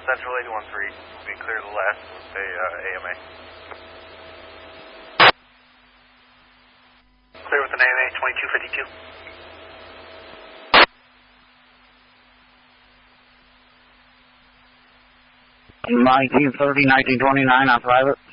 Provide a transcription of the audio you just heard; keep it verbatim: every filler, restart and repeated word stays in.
Central eighty-one three will be clear to the left with a uh, A M A. Clear with an A M A, twenty-two fifty-two. nineteen thirty, nineteen twenty-nine on private.